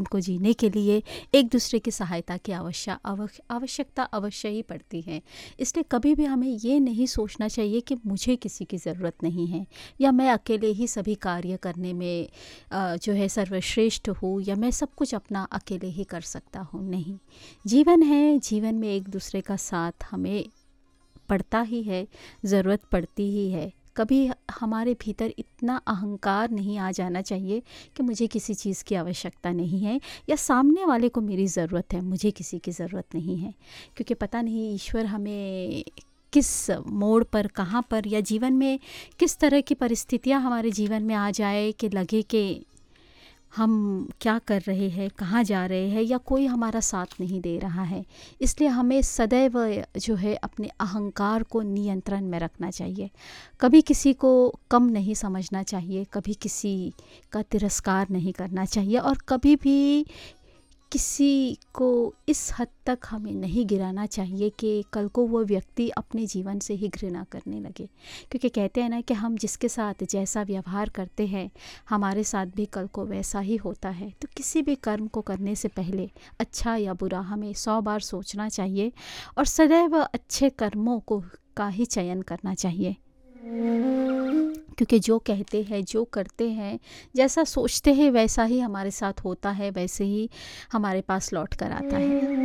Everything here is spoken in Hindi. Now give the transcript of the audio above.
को जीने के लिए एक दूसरे की सहायता की आवश्यकता अवश्य ही पड़ती है। इसलिए कभी भी हमें ये नहीं सोचना चाहिए कि मुझे किसी की ज़रूरत नहीं है, या मैं अकेले ही सभी कार्य करने में जो है सर्वश्रेष्ठ हूँ, या मैं सब कुछ अपना अकेले ही कर सकता हूँ। नहीं, जीवन है, जीवन में एक दूसरे का साथ हमें पड़ता ही है, ज़रूरत पड़ती ही है। कभी हमारे भीतर इतना अहंकार नहीं आ जाना चाहिए कि मुझे किसी चीज़ की आवश्यकता नहीं है, या सामने वाले को मेरी ज़रूरत है, मुझे किसी की ज़रूरत नहीं है। क्योंकि पता नहीं ईश्वर हमें किस मोड़ पर, कहाँ पर, या जीवन में किस तरह की परिस्थितियाँ हमारे जीवन में आ जाए कि लगे कि हम क्या कर रहे हैं, कहाँ जा रहे हैं, या कोई हमारा साथ नहीं दे रहा है। इसलिए हमें सदैव जो है अपने अहंकार को नियंत्रण में रखना चाहिए। कभी किसी को कम नहीं समझना चाहिए, कभी किसी का तिरस्कार नहीं करना चाहिए, और कभी भी किसी को इस हद तक हमें नहीं गिराना चाहिए कि कल को वो व्यक्ति अपने जीवन से ही घृणा करने लगे। क्योंकि कहते हैं ना कि हम जिसके साथ जैसा व्यवहार करते हैं, हमारे साथ भी कल को वैसा ही होता है। तो किसी भी कर्म को करने से पहले अच्छा या बुरा हमें 100 बार सोचना चाहिए, और सदैव अच्छे कर्मों का ही चयन करना चाहिए। क्योंकि जो कहते हैं, जो करते हैं, जैसा सोचते हैं वैसा ही हमारे साथ होता है, वैसे ही हमारे पास लौट कर आता है।